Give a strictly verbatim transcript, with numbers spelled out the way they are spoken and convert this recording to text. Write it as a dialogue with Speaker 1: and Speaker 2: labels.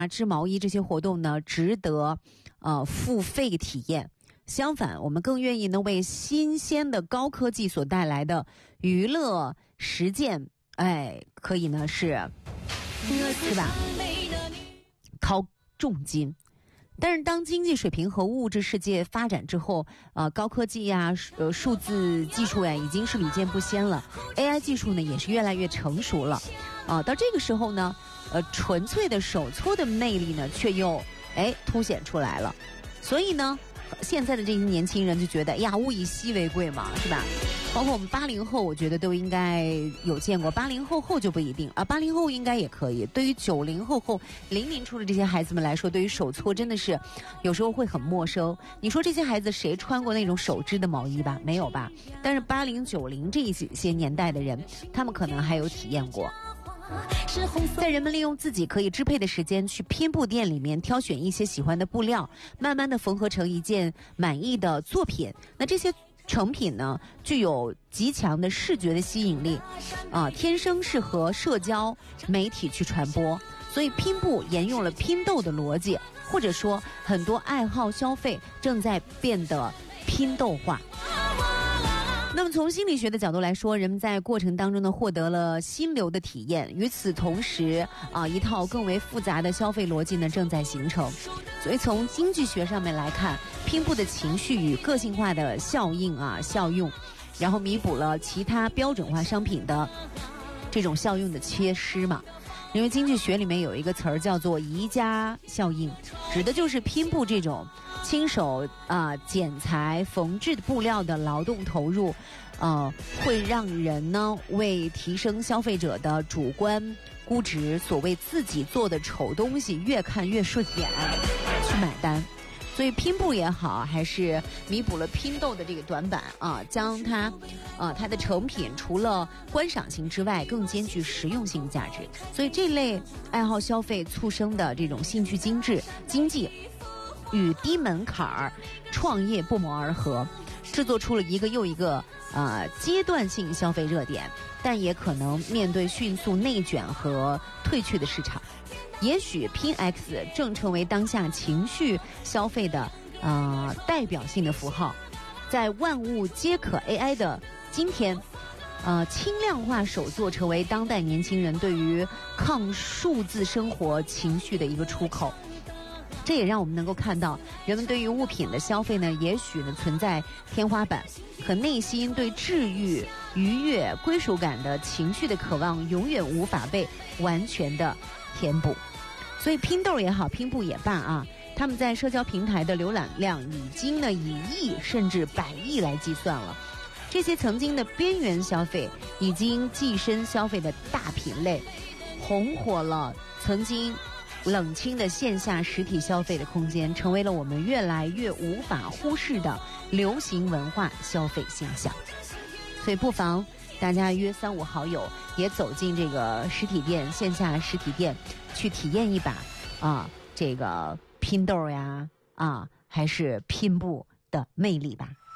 Speaker 1: 织毛衣这些活动呢，值得呃付费体验。相反，我们更愿意呢为新鲜的高科技所带来的娱乐实践，哎，可以呢是，是吧？掏重金。但是当经济水平和物质世界发展之后，呃，高科技呀、呃，数字技术呀，已经是屡见不鲜了。A I 技术呢，也是越来越成熟了。啊、呃，到这个时候呢，呃，纯粹的手搓的魅力呢，却又哎凸显出来了。所以呢，现在的这些年轻人就觉得，哎呀，物以稀为贵嘛，是吧？包括我们八零后，我觉得都应该有见过。八零后后就不一定啊，八零后应该也可以。对于九零后后、零零初的这些孩子们来说，对于手搓真的是有时候会很陌生。你说这些孩子谁穿过那种手织的毛衣吧？没有吧？但是八零、九零这一些年代的人，他们可能还有体验过。在人们利用自己可以支配的时间去拼布店里面挑选一些喜欢的布料，慢慢的缝合成一件满意的作品。那这些成品呢，具有极强的视觉的吸引力，啊、呃，天生适合社交媒体去传播。所以拼布沿用了拼豆的逻辑，或者说很多爱好消费正在变得拼豆化。那么从心理学的角度来说，人们在过程当中呢获得了心流的体验。与此同时啊，一套更为复杂的消费逻辑呢正在形成。所以从经济学上面来看，拼布的情绪与个性化的效应啊效用，然后弥补了其他标准化商品的这种效用的缺失嘛。因为经济学里面有一个词儿叫做宜家效应，指的就是拼布这种亲手啊、呃、剪裁缝制的布料的劳动投入，呃，会让人呢为提升消费者的主观估值，所谓自己做的丑东西越看越顺眼去买单。所以拼布也好，还是弥补了拼豆的这个短板啊，将它，呃，它的成品除了观赏性之外，更兼具实用性价值。所以这类爱好消费促生的这种兴趣精致经济，与低门槛儿创业不谋而合，制作出了一个又一个呃阶段性消费热点，但也可能面对迅速内卷和退去的市场。也许拼 X 正成为当下情绪消费的呃代表性的符号。在万物皆可 A I 的今天，呃，轻量化手作成为当代年轻人对于抗数字生活情绪的一个出口。这也让我们能够看到，人们对于物品的消费呢，也许呢存在天花板，可内心对治愈、愉悦、归属感的情绪的渴望，永远无法被完全的填补。所以拼豆也好，拼布也罢啊，他们在社交平台的浏览量已经呢以亿甚至百亿来计算了。这些曾经的边缘消费，已经跻身消费的大品类，红火了曾经冷清的线下实体消费的空间，成为了我们越来越无法忽视的流行文化消费现象。所以不妨大家约三五好友也走进这个实体店，线下实体店去体验一把啊，这个拼豆呀啊，还是拼布的魅力吧。